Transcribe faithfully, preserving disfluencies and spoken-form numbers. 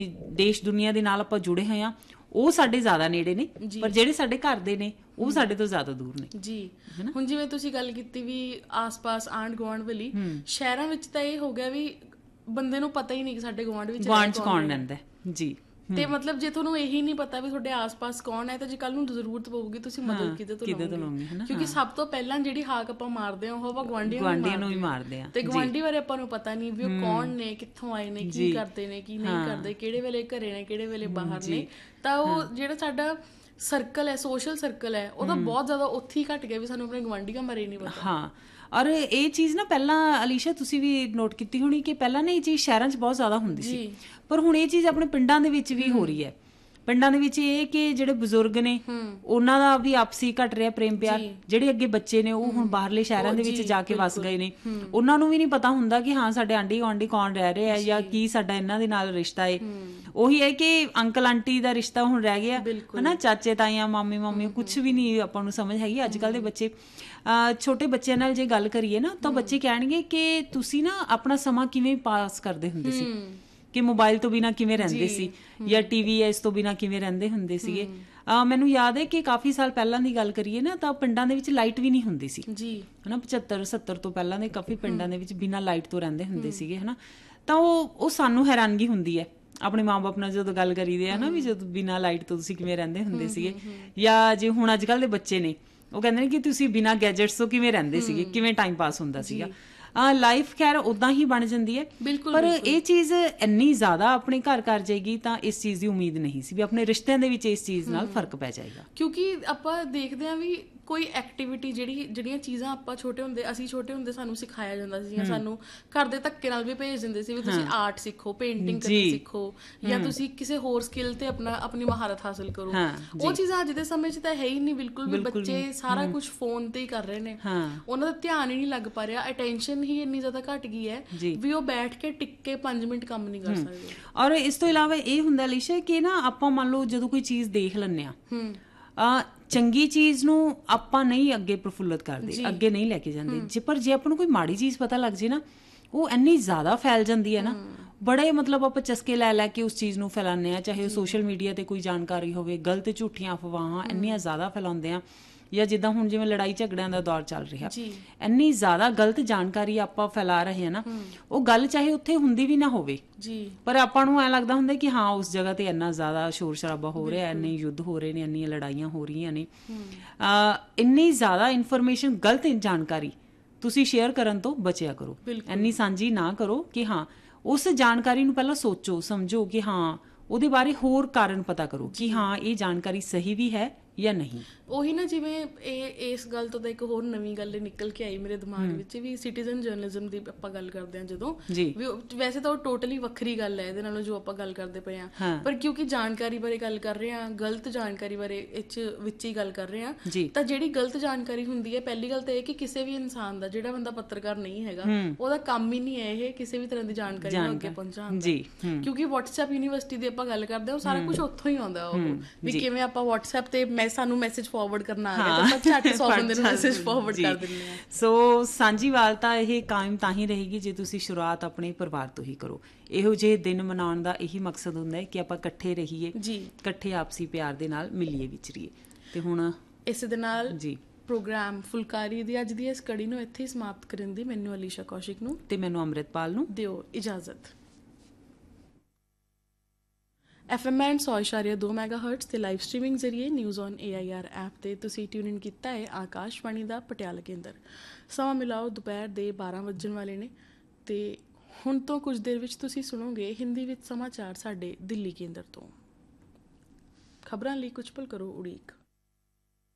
ਦੇਸ਼ ਦੁਨੀਆ ਦੇ ਨਾਲ ਆਪਾਂ ਜੁੜੇ ਹੋਏ ਆ, ਉਹ ਸਾਡੇ ਜ਼ਿਆਦਾ ਨੇੜੇ ਨੇ, ਪਰ ਜਿਹੜੇ ਸਾਡੇ ਘਰ ਦੇ ਨੇ ਉਹ ਸਾਡੇ ਤੋਂ ਜ਼ਿਆਦਾ ਦੂਰ ਨੇ ਜੀ। ਹੁਣ ਜਿਵੇਂ ਤੁਸੀਂ ਗੱਲ ਕੀਤੀ ਵੀ ਆਸ-ਪਾਸ ਆਂਢ ਗੁਆਂਢ ਵਾਲੀ, ਸ਼ਹਿਰਾਂ ਵਿੱਚ ਤਾਂ ਇਹ ਹੋ ਗਿਆ ਵੀ ਬੰਦੇ ਨੂੰ ਪਤਾ ਹੀ ਨਹੀਂ ਕਿ ਸਾਡੇ ਗੁਆਂਢ ਵਿੱਚ ਗੁਆਂਢ 'ਚ ਕੌਣ ਰਹਿੰਦਾ ਜੀ। ਤੇ ਮਤਲਬ ਜੇ ਤੁਹਾਨੂੰ ਇਹੀ ਨਹੀਂ ਪਤਾ ਵੀ ਤੁਹਾਡੇ ਆਸ-ਪਾਸ ਕੌਣ ਹੈ, ਤਾਂ ਜੇ ਕੱਲ ਨੂੰ ਜ਼ਰੂਰਤ ਪਊਗੀ ਤੁਸੀਂ ਮਦਦ ਕਿਤੇ ਤੋਂ ਲਓਗੇ, ਕਿਉਂਕਿ ਸਭ ਤੋਂ ਪਹਿਲਾਂ ਜਿਹੜੀ ਹਾਕ ਆਪਾਂ ਮਾਰਦੇ ਹਾਂ ਉਹ ਆਪਾਂ ਗੁਆਂਢੀਆਂ ਨੂੰ ਹੀ ਮਾਰਦੇ ਹਾਂ। ਤੇ ਗੁਆਂਢੀ ਬਾਰੇ ਆਪਾਂ ਨੂੰ ਪਤਾ ਨਹੀਂ ਵੀ ਉਹ ਕੌਣ ਨੇ, ਕਿੱਥੋਂ ਆਏ ਨੇ, ਕੀ ਕਰਦੇ ਨੇ, ਕੀ ਨਹੀਂ ਕਰਦੇ, ਕਿਹੜੇ ਵੇਲੇ ਘਰੇ ਨੇ, ਕਿਹੜੇ ਵੇਲੇ ਬਾਹਰ ਨੇ। ਤਾਂ ਉਹ ਜਿਹੜਾ ਸਾਡਾ ਸਰਕਲ ਹੈ, ਸੋਸ਼ਲ ਸਰਕਲ ਹੈ, ਉਹਦਾ ਬਹੁਤ ਜ਼ਿਆਦਾ ਉੱਥੇ ਹੀ ਘੱਟ ਗਿਆ ਵੀ ਸਾਨੂੰ ਆਪਣੇ ਗੁਆਂਢੀਆਂ ਬਾਰੇ ਨਹੀਂ ਪਤਾ। ਹਾਂ, ਔਰ ਇਹ ਚੀਜ਼ ਨਾ ਪਹਿਲਾਂ ਅਲੀਸ਼ਾ ਤੁਸੀਂ ਵੀ ਨੋਟ ਕੀਤੀ ਹੋਣੀ ਕਿ ਪਹਿਲਾਂ ਨਾ ਇਹ ਚੀਜ਼ ਸ਼ਹਿਰਾਂ 'ਚ ਬਹੁਤ ਜ਼ਿਆਦਾ ਹੁੰਦੀ ਸੀ, ਪਰ ਹੁਣ ਇਹ ਚੀਜ਼ ਆਪਣੇ ਪਿੰਡਾਂ ਦੇ ਵਿੱਚ ਵੀ ਹੋ ਰਹੀ ਹੈ। ਪਿੰਡਾਂ ਦੇ ਵਿੱਚ ਇਹ ਕਿ ਜਿਹੜੇ ਬਜ਼ੁਰਗ ਨੇ ਉਹਨਾਂ ਦਾ ਵੀ ਆਪਸੀ ਘਟ ਰਿਹਾ ਪ੍ਰੇਮ ਪਿਆਰ, ਜਿਹੜੇ ਅੱਗੇ ਬੱਚੇ ਨੇ ਉਹ ਹੁਣ ਬਾਹਰਲੇ ਸ਼ਹਿਰਾਂ ਦੇ ਵਿੱਚ ਜਾ ਕੇ ਵਸ ਗਏ ਨੇ, ਉਹਨਾਂ ਨੂੰ ਵੀ ਨਹੀਂ ਪਤਾ ਹੁੰਦਾ ਕਿ ਹਾਂ ਸਾਡੇ ਆਂਢੀ ਗੁਆਂਢੀ ਕੌਣ ਰਹਿ ਰਿਹਾ ਹੈ ਜਾਂ ਕੀ ਸਾਡਾ ਇਹਨਾਂ ਦੇ ਨਾਲ ਰਿਸ਼ਤਾ ਹੈ। ਉਹੀ ਹੈ ਕਿ ਅੰਕਲ ਆਂਟੀ ਦਾ ਰਿਸ਼ਤਾ ਹੁਣ ਰਹਿ ਗਿਆ ਹਨਾ, ਚਾਚੇ ਤਾਈਆਂ ਮਾਮੇ ਮਾਮੀ ਕੁਛ ਵੀ ਨਹੀਂ ਆਪਾਂ ਨੂੰ ਸਮਝ ਹੈਗੀ। ਅੱਜ ਕੱਲ੍ਹ ਦੇ ਬੱਚੇ, ਛੋਟੇ ਬੱਚਿਆਂ ਨਾਲ ਜੇ ਗੱਲ ਕਰੀਏ ਨਾ ਤਾਂ ਬੱਚੇ ਕਹਿਣਗੇ ਕਿ ਤੁਸੀਂ ਨਾ ਆਪਣਾ ਸਮਾਂ ਕਿਵੇਂ ਪਾਸ ਕਰਦੇ ਹੁੰਦੇ ਸੀ, ਕਿ ਮੋਬਾਈਲ ਤੋਂ ਬਿਨਾਂ ਕਿਵੇਂ ਰਹਿੰਦੇ ਸੀ ਜਾਂ ਟੀਵੀ ਇਸ ਤੋਂ ਬਿਨਾਂ ਕਿਵੇਂ ਰਹਿੰਦੇ ਹੁੰਦੇ ਸੀਗੇ। ਮੈਨੂੰ ਯਾਦ ਹੈ ਕਿ ਕਾਫੀ ਸਾਲ ਪਹਿਲਾਂ ਦੀ ਗੱਲ ਕਰੀਏ ਨਾ ਤਾਂ ਪਿੰਡਾਂ ਦੇ ਵਿੱਚ ਲਾਈਟ ਵੀ ਨਹੀਂ ਹੁੰਦੀ ਸੀ ਹਨਾ, ਪਚੱਤਰ ਸੱਤਰ ਤੋਂ ਪਹਿਲਾਂ ਦੇ ਕਾਫੀ ਪਿੰਡਾਂ ਦੇ ਵਿੱਚ ਬਿਨਾਂ ਲਾਈਟ ਤੋਂ ਰਹਿੰਦੇ ਹੁੰਦੇ ਸੀਗੇ ਹਨਾ। ਤਾਂ ਉਹ ਉਹ ਸਾਨੂੰ ਹੈਰਾਨਗੀ ਹੁੰਦੀ ਹੈ ਆਪਣੇ ਮਾਂ ਬਾਪ ਨਾਲ ਜਦੋਂ ਗੱਲ ਕਰੀਦੇ ਆ ਨਾ ਵੀ ਜਦੋਂ ਬਿਨਾਂ ਲਾਈਟ ਤੋਂ ਤੁਸੀਂ ਕਿਵੇਂ ਰਹਿੰਦੇ ਹੁੰਦੇ ਸੀਗੇ, ਜਾਂ ਜੇ ਹੁਣ ਅੱਜ ਕੱਲ੍ਹ ਦੇ ਬੱਚੇ ਨੇ ਉਹ ਕਹਿੰਦੇ ਨੇ ਕਿ ਤੁਸੀਂ ਬਿਨਾਂ ਗੈਜਟਸ ਤੋਂ ਕਿਵੇਂ ਰਹਿੰਦੇ ਸੀਗੇ, ਕਿਵੇਂ ਟਾਈਮ ਪਾਸ ਹੁੰਦਾ ਸੀਗਾ। ਲਾਈਫ ਖੈਰ ਉਦਾਂ ਹੀ ਬਣ ਜਾਂਦੀ ਹੈ, ਪਰ ਇਹ ਚੀਜ਼ ਇੰਨੀ ਜ਼ਿਆਦਾ ਆਪਣੇ ਘਰ ਕਰ ਜਾਏਗੀ ਤਾਂ ਇਸ ਚੀਜ਼ ਦੀ ਉਮੀਦ ਨਹੀਂ ਸੀ ਵੀ ਆਪਣੇ ਰਿਸ਼ਤਿਆਂ ਦੇ ਵਿੱਚ ਇਸ ਚੀਜ਼ ਨਾਲ ਫਰਕ ਪੈ ਜਾਏਗਾ। ਕਿਉਂਕਿ ਆਪਾਂ ਦੇਖਦੇ ਹਾਂ ਵੀ ਕੋਈ ਐਕਟੀਵਿਟੀ ਜਿਹੜੀ ਜਿਹੜੀਆਂ ਚੀਜ਼ਾਂ ਆਪਾਂ ਛੋਟੇ ਹੁੰਦੇ ਅਸੀਂ ਛੋਟੇ ਹੁੰਦੇ ਸਾਨੂੰ ਸਿਖਾਇਆ ਜਾਂਦਾ ਸੀ, ਜਾਂ ਸਾਨੂੰ ਘਰ ਦੇ ਧੱਕੇ ਨਾਲ ਵੀ ਭੇਜ ਦਿੰਦੇ ਸੀ ਵੀ ਤੁਸੀਂ ਆਰਟ ਸਿੱਖੋ, ਪੇਂਟਿੰਗ ਕਰਨੀ ਸਿੱਖੋ, ਜਾਂ ਤੁਸੀਂ ਕਿਸੇ ਹੋਰ ਸਕਿੱਲ ਤੇ ਆਪਣਾ ਆਪਣੀ ਮਹਾਰਤ ਹਾਸਲ ਕਰੋ। ਉਹ ਚੀਜ਼ਾਂ ਅੱਜ ਦੇ ਸਮੇਂ 'ਚ ਤਾਂ ਹੈ ਹੀ ਨਹੀਂ ਬਿਲਕੁਲ ਵੀ। ਬੱਚੇ ਸਾਰਾ ਕੁਝ ਫੋਨ ਤੇ ਹੀ ਕਰ ਰਹੇ ਨੇ, ਉਹਨਾਂ ਦਾ ਧਿਆਨ ਹੀ ਨਹੀਂ ਲੱਗ ਪਾ ਰਿਹਾ, ਅਟੈਂਸ਼ਨ ਹੀ ਇੰਨੀ ਜ਼ਿਆਦਾ ਘੱਟ ਗਈ ਹੈ ਵੀ ਉਹ ਬੈਠ ਕੇ ਟਿਕ ਕੇ ਪੰਜ ਮਿੰਟ ਕੰਮ ਨਹੀਂ ਕਰ ਸਕਦੇ। ਔਰ ਇਸ ਤੋਂ ਇਲਾਵਾ ਇਹ ਹੁੰਦਾ ਅਲੀਸ਼ਾ ਕਿ ਨਾ ਆਪਾਂ ਮੰਨ ਲਓ ਜਦੋਂ ਕੋਈ ਚੀਜ਼ ਦੇਖ ਲੈਂਦੇ ਹਾਂ, ਚੰਗੀ ਚੀਜ਼ ਨੂੰ ਆਪਾਂ ਨਹੀਂ ਅੱਗੇ ਪ੍ਰਫੁੱਲਤ ਕਰਦੇ, ਅੱਗੇ ਨਹੀਂ ਲੈ ਕੇ ਜਾਂਦੇ ਜੇ, ਪਰ ਜੇ ਆਪਾਂ ਨੂੰ ਕੋਈ ਮਾੜੀ ਚੀਜ਼ ਪਤਾ ਲੱਗ ਜੇ ਨਾ ਉਹ ਇੰਨੀ ਜ਼ਿਆਦਾ ਫੈਲ ਜਾਂਦੀ ਹੈ ਨਾ, ਬੜੇ ਮਤਲਬ ਆਪਾਂ ਚਸਕੇ ਲੈ ਲੈ ਕੇ ਉਸ ਚੀਜ਼ ਨੂੰ ਫੈਲਾਉਂਦੇ ਹਾਂ, ਚਾਹੇ ਉਹ ਸੋਸ਼ਲ ਮੀਡੀਆ ਤੇ ਕੋਈ ਜਾਣਕਾਰੀ ਹੋਵੇ, ਗਲਤ ਝੂਠੀਆਂ ਅਫਵਾਹਾਂ ਇੰਨੀਆਂ ਜ਼ਿਆਦਾ ਫੈਲਾਉਂਦੇ ਆ, ਜਾਂ ਜਿੱਦਾਂ ਹੁਣ ਜਿਵੇਂ ਲੜਾਈ ਝਗੜਿਆਂ ਦਾ ਦੌਰ ਚੱਲ ਰਿਹਾ, ਇੰਨੀ ਜ਼ਿਆਦਾ ਗਲਤ ਜਾਣਕਾਰੀ ਆਪਾਂ ਫੈਲਾ ਰਹੇ ਹਾਂ ਨਾ, ਉਹ ਗੱਲ ਚਾਹੇ ਉੱਥੇ ਹੁੰਦੀ ਵੀ ਨਾ ਹੋਵੇ ਪਰ ਆਪਾਂ ਨੂੰ ਐਂ ਲੱਗਦਾ ਹੁੰਦਾ ਕਿ ਹਾਂ ਉਸ ਜਗ੍ਹਾ ਤੇ ਇੰਨਾ ਜ਼ਿਆਦਾ ਸ਼ੋਰ ਸ਼ਰਾਬਾ ਹੋ ਰਿਹਾ, ਇੰਨੇ ਯੁੱਧ ਹੋ ਰਹੇ ਨੇ, ਇੰਨੀਆਂ ਲੜਾਈਆਂ ਹੋ ਰਹੀਆਂ ਨੇ। ਇੰਨੀ ਜ਼ਿਆਦਾ ਇਨਫੋਰਮੇਸ਼ਨ, ਗਲਤ ਜਾਣਕਾਰੀ ਤੁਸੀਂ ਸ਼ੇਅਰ ਕਰਨ ਤੋਂ ਬਚਿਆ ਕਰੋ, ਇੰਨੀ ਸਾਂਝੀ ਨਾ ਕਰੋ ਕਿ ਹਾਂ ਉਸ ਜਾਣਕਾਰੀ ਨੂੰ ਪਹਿਲਾਂ ਸੋਚੋ ਸਮਝੋ ਕਿ ਹਾਂ ਉਹਦੇ ਬਾਰੇ ਹੋਰ ਕਾਰਨ ਪਤਾ ਕਰੋ ਕਿ ਹਾਂ ਇਹ ਜਾਣਕਾਰੀ ਸਹੀ ਵੀ ਹੈ ਜਾਂ ਨਹੀਂ। ਉਹੀ ਨਾ, ਜਿਵੇਂ ਇਹ ਇਸ ਗੱਲ ਤੋਂ ਤਾਂ ਇੱਕ ਹੋਰ ਨਵੀਂ ਗੱਲ ਨਿਕਲ ਕੇ ਆਈ ਮੇਰੇ ਦਿਮਾਗ ਵਿੱਚ ਵੀ, ਸਿਟੀਜ਼ਨ ਜਰਨਲਿਜ਼ਮ ਦੀ ਆਪਾਂ ਗੱਲ ਕਰਦੇ ਹਾਂ ਜਦੋਂ ਵੀ, ਵੈਸੇ ਤਾਂ ਉਹ ਟੋਟਲੀ ਵੱਖਰੀ ਗੱਲ ਹੈ ਇਹਦੇ ਨਾਲੋਂ ਜੋ ਆਪਾਂ ਗੱਲ ਕਰਦੇ ਪਏ ਹਾਂ, ਪਰ ਕਿਉਂਕਿ ਜਾਣਕਾਰੀ ਬਾਰੇ ਗੱਲ ਕਰ ਰਹੇ ਹਾਂ, ਗਲਤ ਜਾਣਕਾਰੀ ਬਾਰੇ ਇਹ ਵਿੱਚ ਹੀ ਗੱਲ ਕਰ ਰਹੇ ਹਾਂ, ਤਾਂ ਜਿਹੜੀ ਗਲਤ ਜਾਣਕਾਰੀ ਹੁੰਦੀ ਹੈ, ਪਹਿਲੀ ਗੱਲ ਤਾਂ ਇਹ ਕਿ ਕਿਸੇ ਵੀ ਇਨਸਾਨ ਦਾ, ਜਿਹੜਾ ਬੰਦਾ ਪੱਤਰਕਾਰ ਨਹੀਂ ਹੈਗਾ, ਉਹਦਾ ਕੰਮ ਹੀ ਨਹੀਂ ਹੈ ਇਹ ਕਿਸੇ ਵੀ ਤਰ੍ਹਾਂ ਦੀ ਜਾਣਕਾਰੀ ਨੂੰ ਅੱਗੇ ਪਹੁੰਚਾਉਣਾ, ਕਿਉਂਕਿ ਵਟਸਐਪ ਯੂਨੀਵਰਸਿਟੀ ਦੀ ਆਪਾਂ ਗੱਲ ਕਰਦੇ ਹਾਂ, ਉਹ ਸਾਰਾ ਕੁਛ ਉੱਥੋਂ ਹੀ ਆਉਂਦਾ, ਉਹ ਵੀ ਕਿਵੇਂ ਆਪਾਂ ਵਟਸਐਪ ਤੇ ਸਾਨੂੰ ਮੈਸੇਜ ਫਾਰਵਰਡ ਕਰਨਾ ਆ ਗਿਆ ਤਾਂ ਆਪਾਂ ਝੱਟ ਸੌ ਬੰਦੇ ਨੂੰ ਮੈਸੇਜ ਫਾਰਵਰਡ ਕਰ ਦਿੰਦੇ ਹਾਂ। ਸੋ ਸਾਂਝੀਵਾਲਤਾ ਇਹ ਕਾਇਮ ਤਾਂ ਹੀ ਰਹੇਗੀ ਜੇ ਤੁਸੀਂ ਸ਼ੁਰੂਆਤ ਆਪਣੇ ਪਰਿਵਾਰ ਤੋਂ ਹੀ ਕਰੋ। ਇਹੋ ਜਿਹੇ ਦਿਨ ਮਨਾਉਣ ਦਾ ਇਹੀ ਮਕਸਦ ਹੁੰਦਾ ਹੈ ਕਿ ਆਪਾਂ ਇਕੱਠੇ ਰਹੀਏ, ਇਕੱਠੇ ਆਪਸੀ ਪਿਆਰ ਦੇ ਨਾਲ ਮਿਲੀਏ ਵਿਚਰੀਏ। ਤੇ ਹੁਣ ਇਸ ਦੇ ਨਾਲ ਜੀ ਪ੍ਰੋਗਰਾਮ ਫੁਲਕਾਰੀ ਦੀ ਅੱਜ ਦੀ ਇਸ ਕੜੀ ਨੂੰ ਇੱਥੇ ਹੀ ਸਮਾਪਤ ਕਰਨ ਦੀ ਮੈਨੂੰ ਅਲੀਸ਼ਾ ਕੌਸ਼ਿਕ ਨੂੰ ਤੇ ਮੈਨੂੰ ਅੰਮ੍ਰਿਤਪਾਲ ਨੂੰ ਦਿਓ ਇਜਾਜ਼ਤ। ਐਫ ਐਮ ਐਂਡ ਸੌ ਇਸ਼ਾਰੀਆ ਦੋ ਮੈਗਾ ਹਰਟਸ ਤੇ ਲਾਈਵ ਸਟਰੀਮਿੰਗ ਜ਼ਰੀਏ news on A I R app ਤੇ ਤੁਸੀਂ ਟਿਊਨ ਇਨ ਕੀਤਾ ਹੈ ਆਕਾਸ਼ਵਾਣੀ ਦਾ ਪਟਿਆਲਾ ਕੇਂਦਰ। ਸਮਾਂ ਮਿਲਾਓ ਦੁਪਹਿਰ ਦੇ ਬਾਰਾਂ ਵੱਜਣ ਵਾਲੇ ਨੇ ਤੇ ਹੁਣ ਤੋਂ ਕੁਝ ਦੇਰ ਵਿੱਚ ਤੁਸੀਂ ਸੁਣੋਗੇ ਹਿੰਦੀ ਵਿੱਚ ਸਮਾਚਾਰ ਸਾਡੇ ਦਿੱਲੀ ਕੇਂਦਰ ਤੋਂ। ਖਬਰਾਂ ਲਈ ਕੁਝ ਪਲ ਕਰੋ ਉਡੀਕ।